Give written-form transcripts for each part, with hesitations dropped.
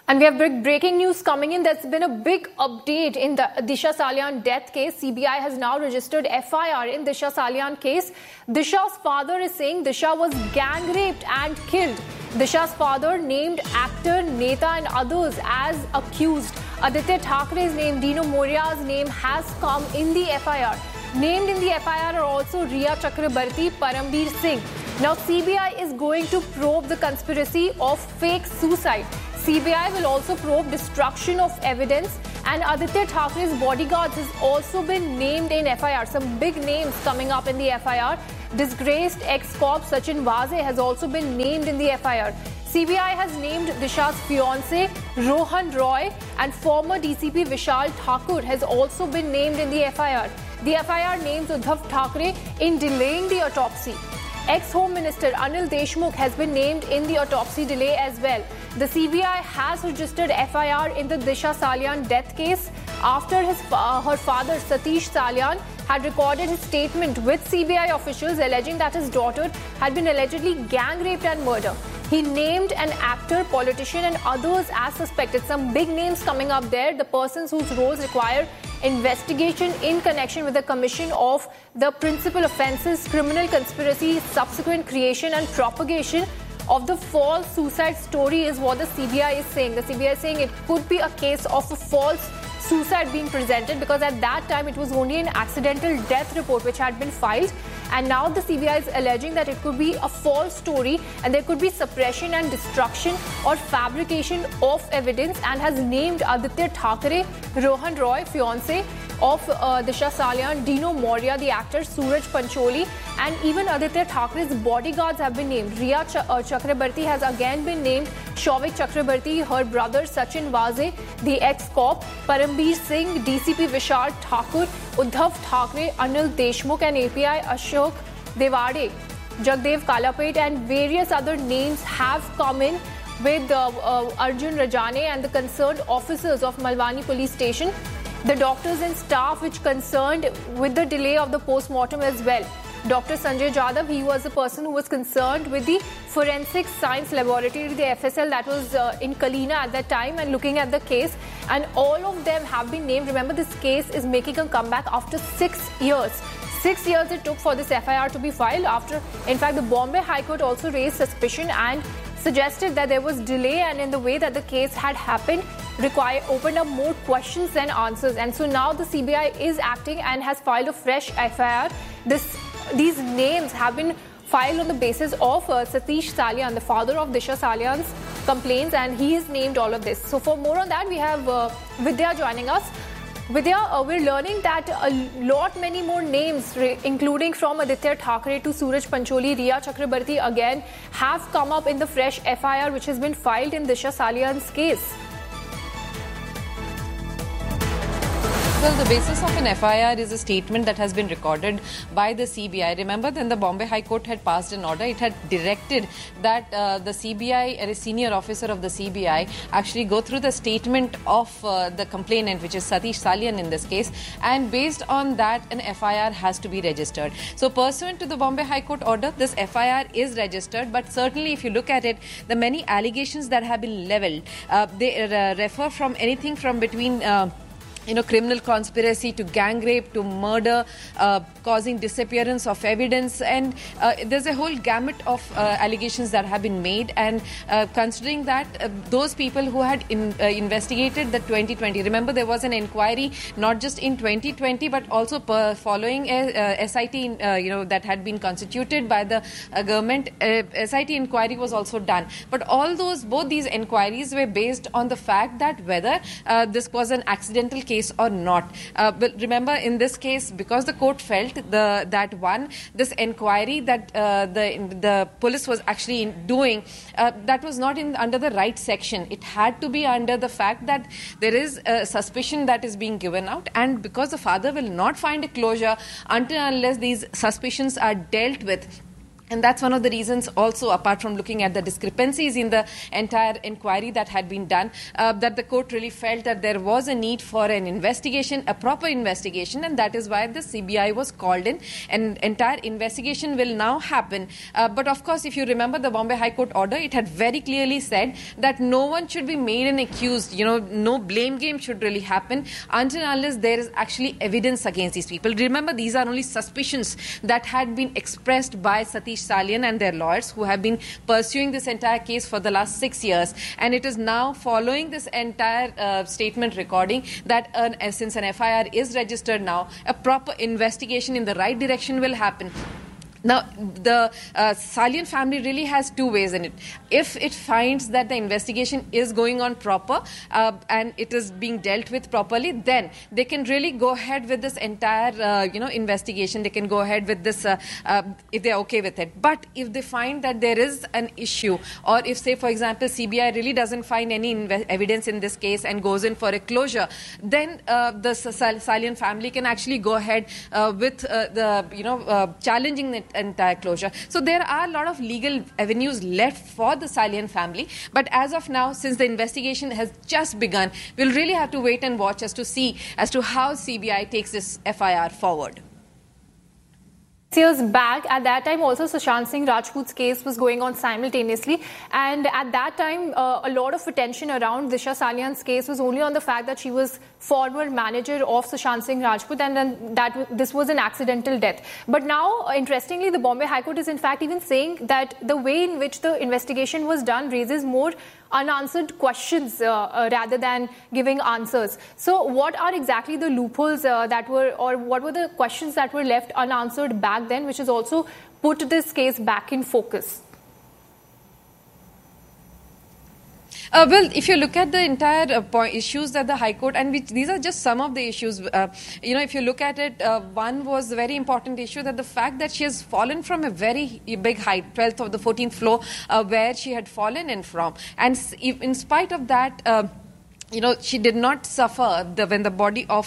And we have breaking news coming in. There's been a big update in the Disha Salian death case. CBI has now registered FIR in Disha Salian case. Disha's father is saying Disha was gang raped and killed. Disha's father named actor, Neta and others as accused. Aditya Thakere's name, Dino Moria's name has come in the FIR. Named in the FIR are also Rhea Chakrabarti, Parambir Singh. Now CBI is going to probe the conspiracy of fake suicide. CBI will also probe destruction of evidence, and Aditya Thakere's bodyguards has also been named in FIR. Some big names coming up in the FIR. Disgraced ex-cop Sachin Vaze has also been named in the FIR. CBI has named Disha's fiancé Rohan Roy, and former DCP Vishal Thakur has also been named in the FIR. The FIR names Uddhav Thackeray in delaying the autopsy. Ex-Home Minister Anil Deshmukh has been named in the autopsy delay as well. The CBI has registered FIR in the Disha Salian death case after her father Satish Salian had recorded his statement with CBI officials alleging that his daughter had been allegedly gang raped and murdered. He named an actor, politician and others as suspected. Some big names coming up there, the persons whose roles require investigation in connection with the commission of the principal offences, criminal conspiracy, subsequent creation and propagation of the false suicide story is what the CBI is saying. The CBI is saying it could be a case of a false suicide being presented, because at that time it was only an accidental death report which had been filed, and now the CBI is alleging that it could be a false story and there could be suppression and destruction or fabrication of evidence, and has named Aditya Thakere, Rohan Roy, fiancé of Disha Salian, Dino Moria, the actor, Suraj Pancholi, and even Aditya Thakere's bodyguards have been named. Rhea Chakrabarti has again been named, Shouvik Chakrabarti, her brother Sachin Vaze, the ex-cop, Parambir Singh, DCP Vishal Thakur, Uddhav Thackeray, Anil Deshmukh and API Ashok Devade, Jagdev Kalapet and various other names have come in with Arjun Rajane and the concerned officers of Malwani police station, the doctors and staff which concerned with the delay of the post-mortem as well. Dr. Sanjay Jadhav, he was the person who was concerned with the forensic science laboratory, the FSL that was in Kalina at that time, and looking at the case, and all of them have been named. Remember, this case is making a comeback after 6 years. 6 years it took for this FIR to be filed after, in fact, the Bombay High Court also raised suspicion and suggested that there was delay, and in the way that the case had happened opened up more questions than answers. And so now the CBI is acting and has filed a fresh FIR. These names have been filed on the basis of Satish Salian, the father of Disha Salian's complaints, and he has named all of this. So for more on that, we have Vidya joining us. Vidya, we're learning that many more names, including from Aditya Thakere to Suraj Pancholi, Rhea Chakrabarti again, have come up in the fresh FIR which has been filed in Disha Salian's case. Well, the basis of an FIR is a statement that has been recorded by the CBI. Remember, then the Bombay High Court had passed an order. It had directed that the CBI, a senior officer of the CBI, actually go through the statement of the complainant, which is Satish Salian in this case, and based on that, an FIR has to be registered. So, pursuant to the Bombay High Court order, this FIR is registered, but certainly if you look at it, the many allegations that have been levelled, they refer from anything from between criminal conspiracy to gang rape to murder, causing disappearance of evidence, and there's a whole gamut of allegations that have been made. And considering that those people who had investigated the 2020, remember there was an inquiry not just in 2020 but also following a SIT that had been constituted by the government. SIT inquiry was also done, but both these inquiries were based on the fact that whether this was an accidental case or not. But remember, in this case, because the court felt this inquiry that the police was actually doing, that was not under the right section. It had to be under the fact that there is a suspicion that is being given out, and because the father will not find a closure until unless these suspicions are dealt with. And that's one of the reasons also, apart from looking at the discrepancies in the entire inquiry that had been done, that the court really felt that there was a need for an investigation, a proper investigation, and that is why the CBI was called in. An entire investigation will now happen. But of course, if you remember the Bombay High Court order, it had very clearly said that no one should be made an accused, no blame game should really happen until and unless there is actually evidence against these people. Remember, these are only suspicions that had been expressed by Satish Salian and their lawyers, who have been pursuing this entire case for the last 6 years. And it is now following this entire statement recording that since an FIR is registered now, a proper investigation in the right direction will happen. Now, the Salian family really has two ways in it. If it finds that the investigation is going on proper and it is being dealt with properly, then they can really go ahead with this entire, investigation. They can go ahead with this if they're okay with it. But if they find that there is an issue, or if, say, for example, CBI really doesn't find any evidence in this case and goes in for a closure, then the Salian family can actually go ahead with challenging the entire closure. So there are a lot of legal avenues left for the Salian family. But as of now, since the investigation has just begun, we'll really have to wait and watch as to how CBI takes this FIR forward. Years back, at that time also Sushant Singh Rajput's case was going on simultaneously, and at that time a lot of attention around Disha Salian's case was only on the fact that she was former manager of Sushant Singh Rajput, and then that this was an accidental death. But now, interestingly, the Bombay High Court is in fact even saying that the way in which the investigation was done raises more unanswered questions rather than giving answers. So what are exactly the loopholes what were the questions that were left unanswered back then, which has also put this case back in focus? Well, if you look at the entire issues that the High Court, and these are just some of the issues, if you look at it, one was a very important issue, that the fact that she has fallen from a very big height, 12th of the 14th floor, where she had fallen in from. And in spite of that, she did not suffer when the body of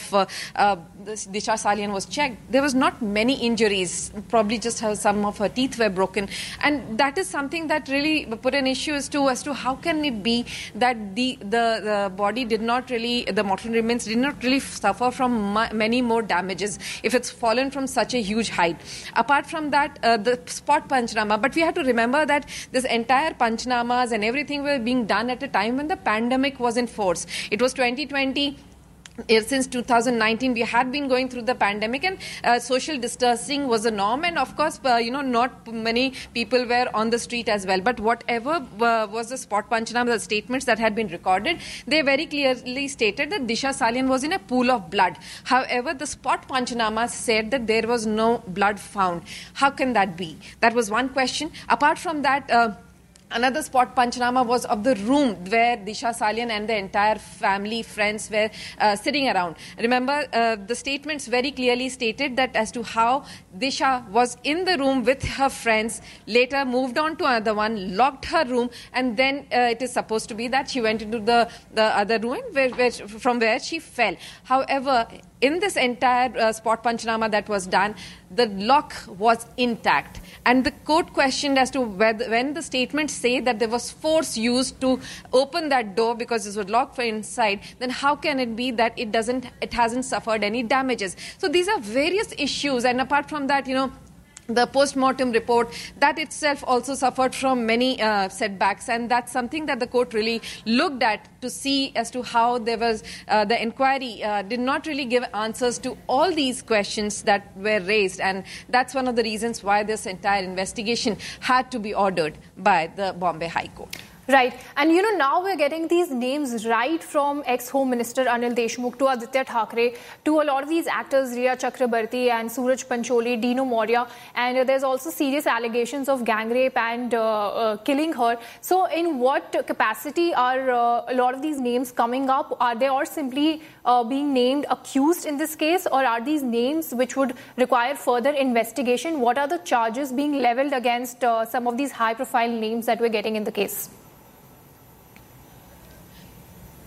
Disha Salian was checked. There was not many injuries. Probably just some of her teeth were broken, and that is something that really put an issue as to how can it be that the body did not really, the mortal remains did not really suffer from many more damages if it's fallen from such a huge height. Apart from that, the spot Panchnama. But we have to remember that this entire Panchnamas and everything were being done at a time when the pandemic was in force. It was 2020. Since 2019, we had been going through the pandemic, and social distancing was a norm, and of course, not many people were on the street as well. But whatever was the spot Panchnama, the statements that had been recorded, they very clearly stated that Disha Salian was in a pool of blood. However, the spot Panchnama said that there was no blood found. How can that be? That was one question. Apart from that, another spot Panchnama was of the room where Disha Salian and the entire family, friends were sitting around. Remember, the statements very clearly stated that as to how Disha was in the room with her friends, later moved on to another one, locked her room, and then it is supposed to be that she went into the other room from where she fell. However, in this entire spot Panchnama that was done, the lock was intact. And the court questioned as to whether, when the statements say that there was force used to open that door because it was locked from inside, then how can it be that it hasn't suffered any damages? So these are various issues. And apart from that, the post-mortem report, that itself also suffered from many setbacks, and that's something that the court really looked at to see as to how there was the inquiry did not really give answers to all these questions that were raised, and that's one of the reasons why this entire investigation had to be ordered by the Bombay High Court. Right. And now we're getting these names right from ex-Home Minister Anil Deshmukh to Aditya Thackeray to a lot of these actors, Rhea Chakrabarti and Suraj Pancholi, Dino Maurya, and there's also serious allegations of gang rape and killing her. So in what capacity are a lot of these names coming up? Are they all simply being named accused in this case, or are these names which would require further investigation? What are the charges being leveled against some of these high-profile names that we're getting in the case?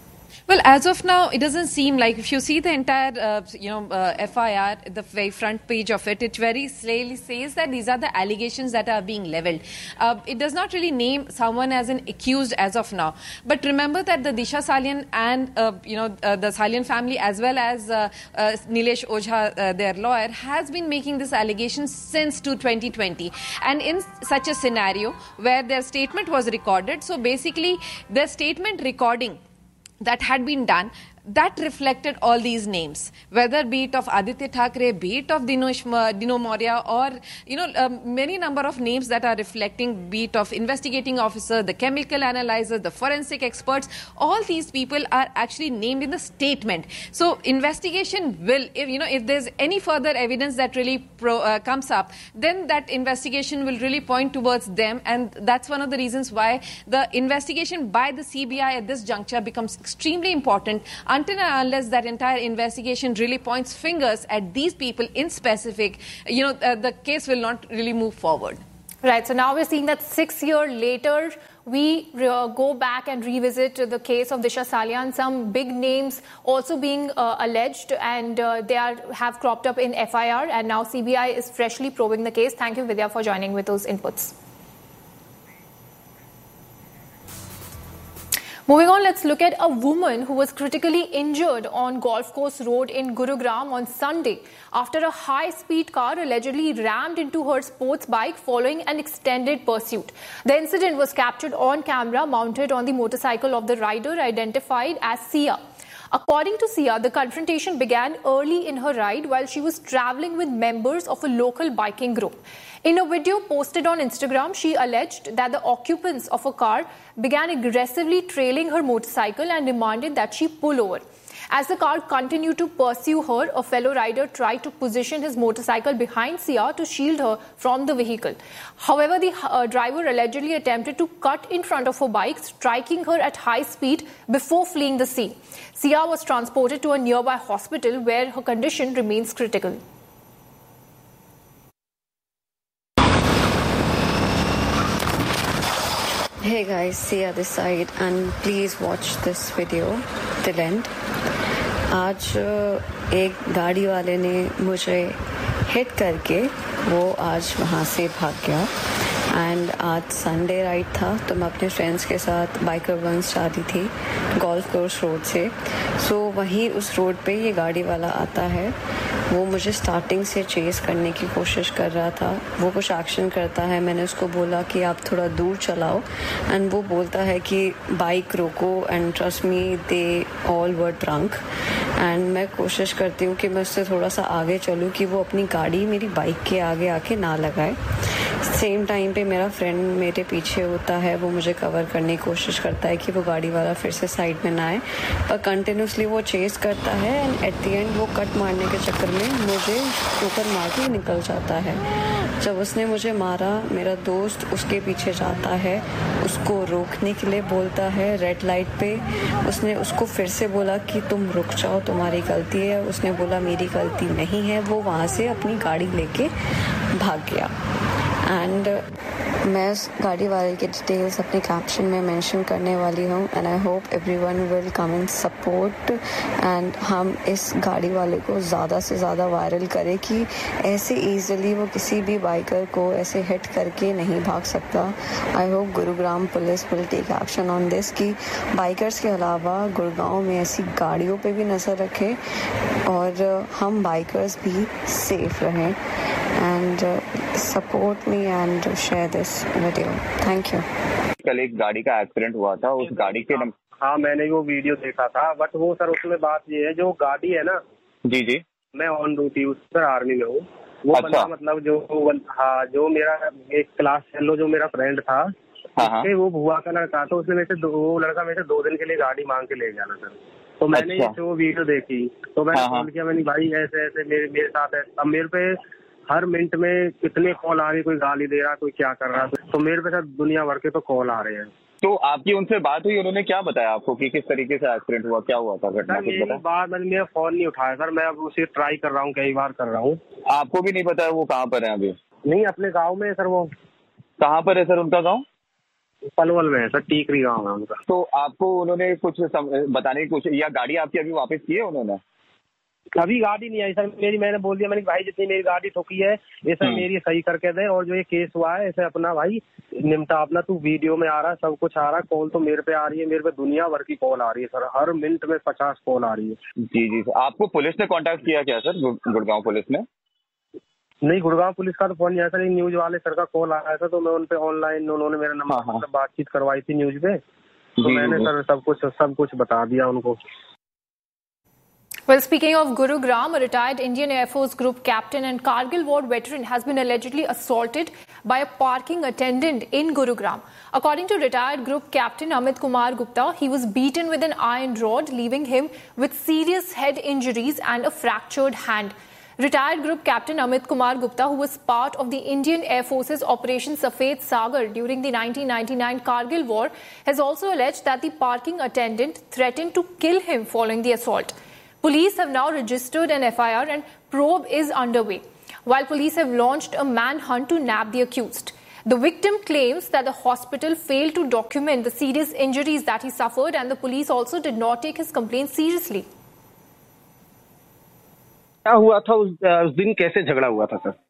Well, as of now, it doesn't seem like, if you see the entire, FIR, the very front page of it, it very clearly says that these are the allegations that are being leveled. It does not really name someone as an accused as of now. But remember that the Disha Salian and, the Salian family, as well as Nilesh Ojha, their lawyer, has been making this allegation since 2020. And in such a scenario where their statement was recorded, so basically their statement recording that had been done, that reflected all these names, whether be it of Aditya Thackeray, be it of Dino Maurya, or many number of names that are reflecting, be it of investigating officer, the chemical analyzer, the forensic experts. All these people are actually named in the statement. So investigation will, if there's any further evidence that really comes up, then that investigation will really point towards them, and that's one of the reasons why the investigation by the CBI at this juncture becomes extremely important. Until and unless that entire investigation really points fingers at these people in specific, the case will not really move forward. Right. So now we're seeing that 6 years later, we go back and revisit the case of Disha Salian. Some big names also being alleged, and they have cropped up in FIR, and now CBI is freshly probing the case. Thank you, Vidya, for joining with those inputs. Moving on, let's look at a woman who was critically injured on Golf Course Road in Gurugram on Sunday after a high-speed car allegedly rammed into her sports bike following an extended pursuit. The incident was captured on camera mounted on the motorcycle of the rider identified as Sia. According to Sia, the confrontation began early in her ride while she was traveling with members of a local biking group. In a video posted on Instagram, she alleged that the occupants of a car began aggressively trailing her motorcycle and demanded that she pull over. As the car continued to pursue her, a fellow rider tried to position his motorcycle behind Sia to shield her from the vehicle. However, the driver allegedly attempted to cut in front of her bike, striking her at high speed before fleeing the scene. Sia was transported to a nearby hospital where her condition remains critical. Hey guys, Sia this side, and please watch this video till end. आज एक गाड़ी वाले ने मुझे hit करके वो आज वहाँ से भाग गया, एंड आज संडे राइड था तो मैं अपने फ्रेंड्स के साथ बाइकर वंस जा रही थी गोल्फ कोर्स रोड से. सो वहीं उस रोड पे ये गाड़ी वाला आता है. वो मुझे स्टार्टिंग से चेस करने की कोशिश कर रहा था. वो कुछ एक्शन करता है, मैंने उसको बोला कि आप थोड़ा दूर चलाओ, एंड वो बोलता है कि बाइक रोको, and trust me they all were drunk. And मैं कोशिश करती हूँ कि मैं उससे थोड़ा सा आगे चलूँ कि वो अपनी गाड़ी मेरी बाइक के आगे आके ना लगाए. सेम टाइम पे मेरा फ्रेंड मेरे पीछे होता है, वो मुझे कवर करने की कोशिश करता है कि वो गाड़ी वाला फिर से साइड में ना आए, पर कंटिन्यूसली वो चेस करता है, एंड एट द एंड वो कट मारने के चक्कर में मुझे ठोकर मार के निकल जाता है. जब उसने मुझे मारा, मेरा दोस्त उसके पीछे जाता है, उसको रोकने के लिए बोलता है रेड लाइट पे. उसने उसको फिर से बोला कि तुम रुक जाओ, तुम्हारी गलती है. उसने बोला मेरी गलती नहीं है. वो वहाँ से अपनी गाड़ी लेके भाग गया. एंड मैं उस गाड़ी वाले के डिटेल्स अपने कैप्शन में मेंशन करने वाली हूँ, and I hope everyone will come in support, and हम इस गाड़ी वाले को ज़्यादा से ज़्यादा वायरल करें कि ऐसे ईजिली वो किसी भी बाइकर को ऐसे हिट करके नहीं भाग सकता. I hope Gurugram police will take action on this कि बाइकर्स के अलावा गुड़गांव में ऐसी गाड़ियों पे भी नज़र रखें और हम बाइकर्स भी सेफ रहें. And support me and share this video. Thank you. कल एक गाड़ी का एक्सीडेंट हुआ था, उस गाड़ी के हाँ मैंने वो वीडियो देखा था, बट वो सर उसमें बात ये है, जो गाड़ी है ना, जी जी, मैं ऑन ड्यूटी हूँ सर, आर्मी में हूँ. वो बंदा मतलब जो मेरा एक क्लास फेलो जो मेरा फ्रेंड था, उसके वो बुआ का लड़का, तो उसने वो लड़का मेरे से 2 दिन के लिए गाड़ी मांग के ले गया था सर. तो मैंने ये जो वीडियो देखी तो मैंने फोन किया, मैंने भाई ऐसे ऐसे मेरे साथ है. अब मेरे पे हर मिनट में कितने कॉल आ रही, कोई गाली दे रहा, कोई क्या कर रहा, तो मेरे पे सर दुनिया भर के तो कॉल आ रहे हैं. तो आपकी उनसे बात हुई, उन्होंने क्या बताया आपको कि किस तरीके से एक्सीडेंट हुआ, क्या हुआ था घटना? सर यही बात, मैंने मेरा फोन नहीं उठाया सर, मैं अब उसे ट्राई कर रहा हूँ, कई बार कर रहा हूँ. आपको भी नहीं पता है वो कहाँ पर है अभी? नहीं, अपने गाँव में है सर. वो कहाँ पर है सर उनका गाँव? पलवल में है सर, टीकरी गाँव है उनका। तो आपको उन्होंने कुछ बताने की कोशिश, या गाड़ी आपकी अभी वापस की है उन्होंने? अभी गाड़ी नहीं आई सर मेरी, मैंने बोल दिया, मैंने भाई जितनी मेरी गाड़ी ठोकी है ये सर मेरी सही करके दे, और जो ये केस हुआ है इसे अपना भाई निपटा, अपना तू वीडियो में आ रहा है, सब कुछ आ रहा है, कॉल तो मेरे पे आ रही है, मेरे पे दुनिया भर की कॉल आ रही है सर, हर मिनट में 50 कॉल आ रही है। जी जी, आपको पुलिस ने कांटेक्ट किया क्या सर, गुड़गांव पुलिस ने? नहीं, गुड़गांव पुलिस का तो फोन नहीं आया सर, न्यूज वाले सर का कॉल आया था, तो मैं उन पे ऑनलाइन, उन्होंने मेरा नंबर बातचीत करवाई थी न्यूज पे, तो मैंने सर सब कुछ बता दिया उनको। Well, speaking of Gurugram, a retired Indian Air Force Group captain and Kargil War veteran has been allegedly assaulted by a parking attendant in Gurugram. According to retired Group Captain Amit Kumar Gupta, he was beaten with an iron rod, leaving him with serious head injuries and a fractured hand. Retired Group Captain Amit Kumar Gupta, who was part of the Indian Air Force's Operation Safed Sagar during the 1999 Kargil War, has also alleged that the parking attendant threatened to kill him following the assault. Police have now registered an FIR and probe is underway, while police have launched a manhunt to nab the accused. The victim claims that the hospital failed to document the serious injuries that he suffered, and the police also did not take his complaint seriously. क्या हुआ था उस दिन, कैसे झगड़ा हुआ था sir?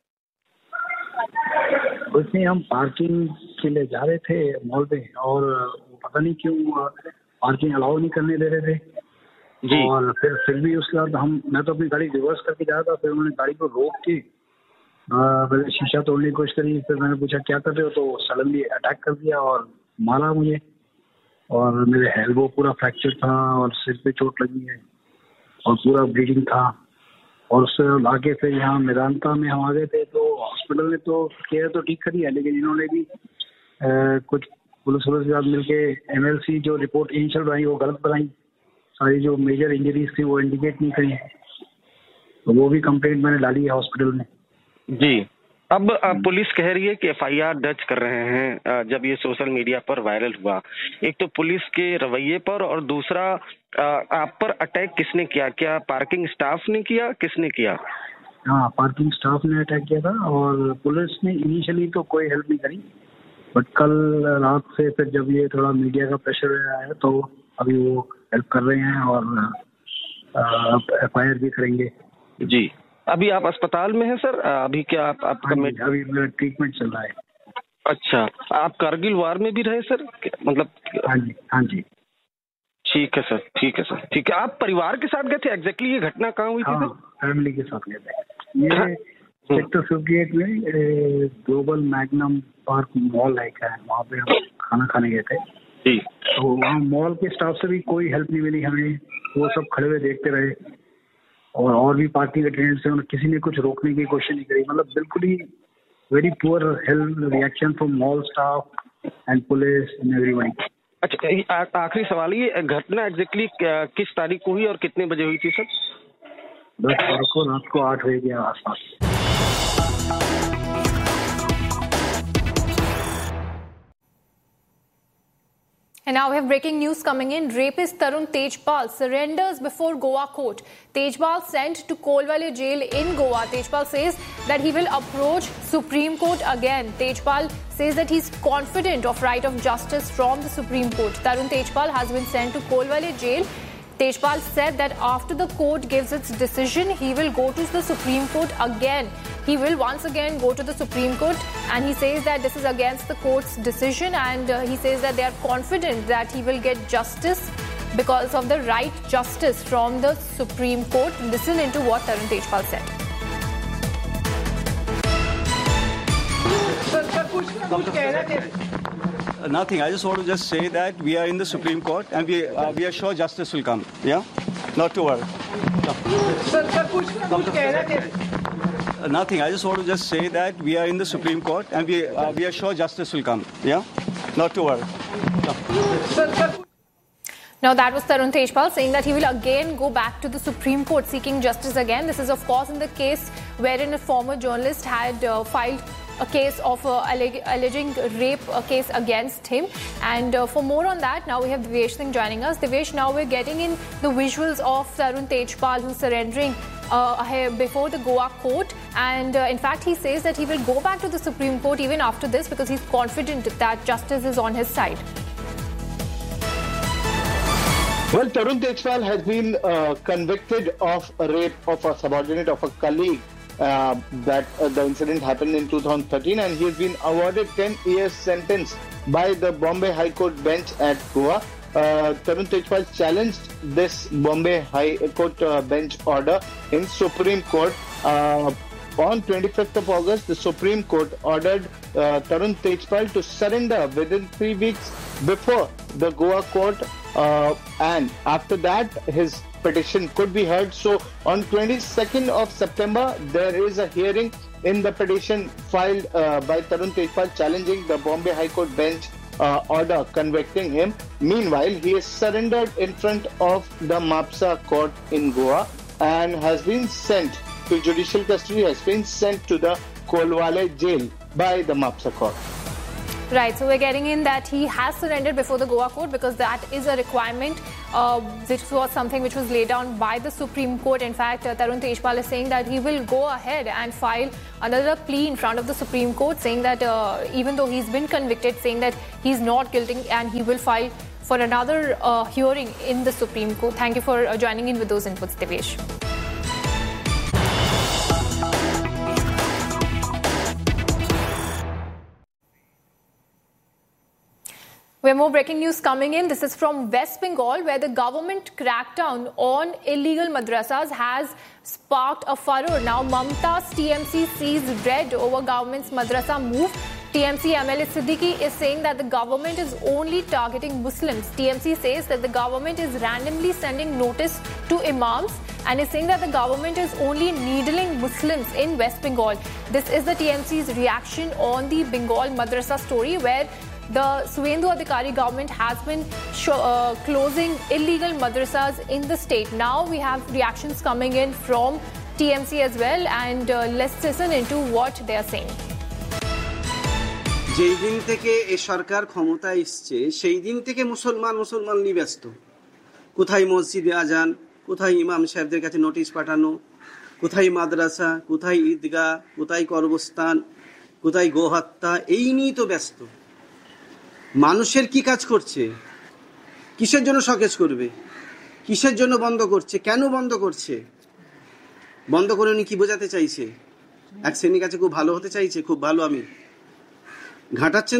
उसमें हम पार्किंग के लिए जा रहे थे मॉल पे, और पता नहीं क्यों पार्किंग अलाउ नहीं करने दे रहे थे जी। और फिर भी उसके बाद मैं तो अपनी गाड़ी रिवर्स करके जा रहा था, फिर उन्होंने गाड़ी को रोक के पहले शीशा तोड़ने की कोशिश करी, फिर मैंने पूछा क्या कर रहे हो, तो सडनली अटैक कर दिया और मारा मुझे, और मेरे एल्बो पूरा फ्रैक्चर था और सिर पे चोट लगी है और पूरा ब्लीडिंग था। और उससे आगे फिर यहाँ मेदांता में हम आ गए थे, तो हॉस्पिटल ने तो केयर तो ठीक करी है, लेकिन इन्होंने भी कुछ पुलिस के साथ मिलके MLC जो रिपोर्ट इनिशियल बनाई वो गलत बनाई, सारी जो मेजर इंजरीज थी वो इंडिकेट नहीं करी, तो वो भी कंप्लेंट मैंने डाली है हॉस्पिटल में जी। अब पुलिस कह रही है कि FIR दर्ज कर रहे हैं जब ये सोशल मीडिया पर वायरल हुआ। एक तो पुलिस के रवैये पर, और दूसरा आप पर अटैक किसने किया? क्या पार्किंग स्टाफ ने किया, किसने किया? हाँ, पार्किंग स्टाफ ने अटैक किया था, और पुलिस ने इनिशियली तो कोई हेल्प नहीं करी, बट कल रात से फिर जब ये थोड़ा मीडिया का प्रेशर आया तो अभी वो हेल्प कर रहे हैं और FIR भी करेंगे जी। अभी आप अस्पताल में हैं सर? अभी क्या आपका अभी मेरा ट्रीटमेंट चल रहा है। अच्छा, आप कारगिल वार में भी रहे सर, मतलब? हाँ जी। ठीक है सर, ठीक है सर, ठीक है। आप परिवार के साथ गए थे? एग्जैक्टली ये घटना कहाँ हुई थी सर? फैमिली के साथ गए थे। ये सेक्टर 58 में ग्लोबल मैग्नम पार्क मॉल है, क्या है, वहाँ पे हम खाना खाने गए थे जी। तो वहाँ मॉल के स्टाफ से भी कोई हेल्प नहीं मिली हमें, वो सब खड़े हुए देखते रहे, और भी पार्किंग अटेंडेंट से किसी ने कुछ रोकने की कोशिश नहीं करी, मतलब बिल्कुल ही very poor help reaction from mall staff and police and everyone. अच्छा, आखिरी सवाल, ये घटना एग्जैक्टली किस तारीख को हुई और कितने बजे हुई थी सर? 10 तारीख को रात को 8 बजे के आसपास। And now we have breaking news coming in. Rapist Tarun Tejpal surrenders before Goa court. Tejpal sent to Kolwale jail in Goa. Tejpal says that he will approach Supreme Court again. Tejpal says that he's confident of right of justice from the Supreme Court. Tarun Tejpal has been sent to Kolwale jail. Tejpal said that after the court gives its decision, he will go to the Supreme Court again. He will once again go to the Supreme Court, and he says that this is against the court's decision, and he says that they are confident that he will get justice because of the right justice from the Supreme Court. Listen into what Tarun Tejpal said. Nothing. I just want to just say that we are in the Supreme Court and we are sure justice will come. Yeah, not to worry. Nothing. I just want to just say that we are in the Supreme Court and we are sure justice will come. Yeah, not to worry. Now that was Tarun Tejpal saying that he will again go back to the Supreme Court seeking justice again. This is of course in the case wherein a former journalist had filed a case of alleging rape case against him. And for more on that, now we have Devesh Singh joining us. Devesh, now we're getting in the visuals of Tarun Tejpal, who's surrendering before the Goa court, and in fact he says that he will go back to the Supreme Court even after this because he's confident that justice is on his side. Well, Tarun Tejpal has been convicted of a rape of a subordinate of a colleague. The incident happened in 2013, and he has been awarded 10 years sentence by the Bombay High Court bench at Goa. Tarun Tejpal challenged this Bombay High Court bench order in Supreme Court. On 25th of August, the Supreme Court ordered Tarun Tejpal to surrender within 3 weeks before the Goa court, and after that his petition could be heard. So on 22nd of September, there is a hearing in the petition filed by Tarun Tejpal challenging the Bombay High Court bench order convicting him. Meanwhile, he is surrendered in front of the MAPSA court in Goa and has been sent to judicial custody, has been sent to the Kolwale jail by the MAPSA court. Right, so we're getting in that he has surrendered before the Goa court because that is a requirement. This was something which was laid down by the Supreme Court. In fact, Tarun Tejpal is saying that he will go ahead and file another plea in front of the Supreme Court, saying that even though he's been convicted, saying that he's not guilty, and he will file for another hearing in the Supreme Court. Thank you for joining in with those inputs, Devesh. We have more breaking news coming in. This is from West Bengal, where the government crackdown on illegal madrasas has sparked a furor. Now, Mamta's TMC sees red over government's madrasa move. TMC MLA Siddiqui is saying that the government is only targeting Muslims. TMC says that the government is randomly sending notice to imams and is saying that the government is only needling Muslims in West Bengal. This is the TMC's reaction on the Bengal madrasa story, where the Suvendu Adhikari government has been closing illegal madrasas in the state. Now we have reactions coming in from TMC as well, and let's listen into what they are saying. যেই দিন থেকে এই সরকার ক্ষমতায় এসেছে সেই দিন থেকে মুসলমান নিয়ে ব্যস্ত। কোথায় মসজিদে আজান, কোথায় ইমাম সাহেবদের কাছে নোটিশ পাঠানো, কোথায় মাদ্রাসা, কোথায় ঈদগাহ, কোথায় কবরস্থান, কোথায় গোহত্যা, এই নিয়েই তো ব্যস্ত। মানুষের কি কাজ করছে, কিসের জন্য শোকেজ করবে, কিসের জন্য বন্ধ করছে, কেন বন্ধ করছে, বন্ধ করে উনি কি বোঝাতে চাইছে? এক শ্রেণীর কাছে খুব ভালো হতে চাইছে, খুব ভালো আমি ঘাটাচ্ছেন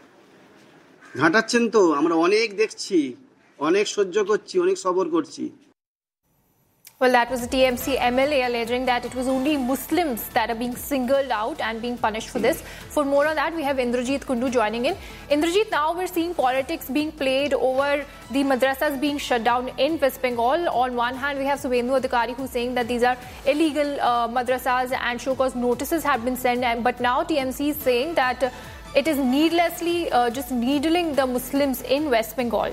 তো আমরা অনেক দেখছি, অনেক সহ্য করছি, অনেক সবর করছি। Well, that was a TMC MLA alleging that it was only Muslims that are being singled out and being punished for this. For more on that, we have Indrajit Kundu joining in. Indrajit, now we're seeing politics being played over the madrasas being shut down in West Bengal. On one hand, we have Suvendu Adhikari who's saying that these are illegal madrasas and show-cause notices have been sent. But now TMC is saying that it is needlessly just needling the Muslims in West Bengal.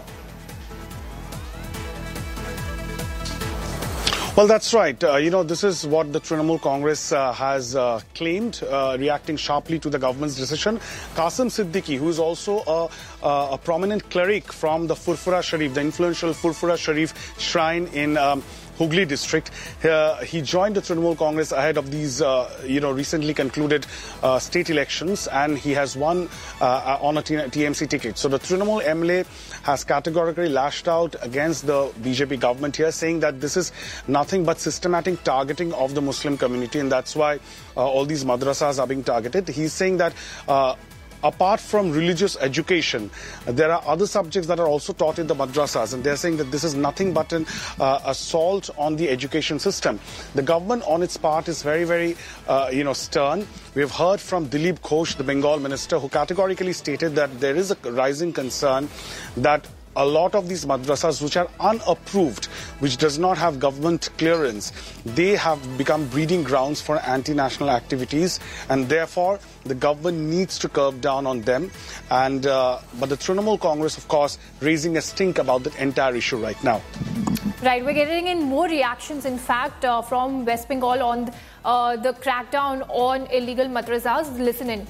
Well, that's right. This is what the Trinamool Congress has claimed, reacting sharply to the government's decision. Qasim Siddiqui, who is also a prominent cleric from the Furfura Sharif, the influential Furfura Sharif shrine in Hooghly district. He joined the Trinamool Congress ahead of these, recently concluded state elections, and he has won on a TMC ticket. So the Trinamool MLA has categorically lashed out against the BJP government here, saying that this is nothing but systematic targeting of the Muslim community, and that's why all these madrasas are being targeted. He's saying that apart from religious education, there are other subjects that are also taught in the madrasas, and they're saying that this is nothing but an assault on the education system. The government on its part is very, very, stern. We have heard from Dilip Ghosh, the Bengal minister, who categorically stated that there is a rising concern that a lot of these madrasas which are unapproved, which does not have government clearance, they have become breeding grounds for anti-national activities, and therefore the government needs to curb down on them. And but the Trinamool Congress, of course, raising a stink about the entire issue right now. Right, we're getting in more reactions, in fact, from West Bengal on the crackdown on illegal madrasas. Listen in.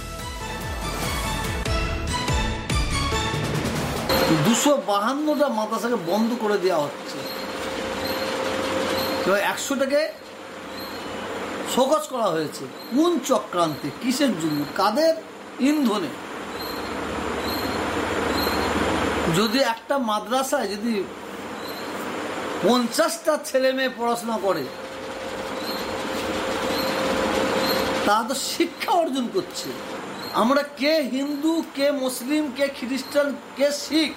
252টা মাদ্রাসাকে বন্ধ করে দেওয়া হচ্ছে, 100টাকে show cause করা হয়েছে। কোন চক্রান্তে, কিসের জন্য, কাদের ইন্ধনে? যদি একটা মাদ্রাসায় যদি 50টা ছেলে মেয়ে পড়াশোনা করে, তারা তো শিক্ষা অর্জন করছে। আমরা কে হিন্দু, কে মুসলিম, কে খ্রিস্টান, কে শিখ,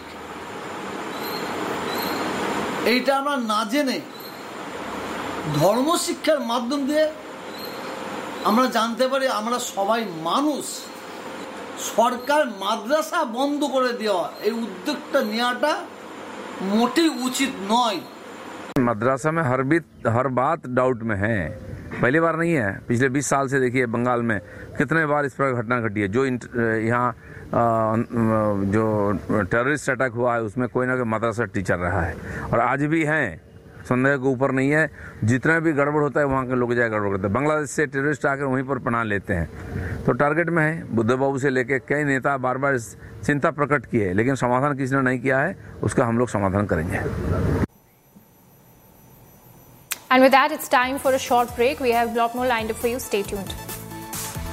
এইটা আমরা না জেনে ধর্ম শিক্ষার মাধ্যম দিয়ে আমরা জানতে পারি আমরা সবাই মানুষ। সরকার মাদ্রাসা বন্ধ করে দেওয়া, এই উদ্যোগটা নেওয়াটা মোটেই উচিত নয়। मदरसा में हर बात डाउट में है, पहली बार नहीं है। पिछले 20 साल से देखिए बंगाल में कितने बार इस पर घटना घटी है। जो यहाँ जो टेररिस्ट अटैक हुआ है उसमें कोई ना कोई मदरसा टीचर रहा है, और आज भी हैं, संदेह के ऊपर नहीं है। जितना भी गड़बड़ होता है वहाँ के लोग जाए गड़बड़ करते हैं। बांग्लादेश से टेररिस्ट आकर वहीं पर पनाह लेते हैं, तो टारगेट में है। बुद्ध बाबू से लेके कई नेता बार बार चिंता प्रकट की है, लेकिन समाधान किसी ने नहीं किया है, उसका हम लोग समाधान करेंगे। And with that, it's time for a short break. We have a lot more lined up for you. Stay tuned.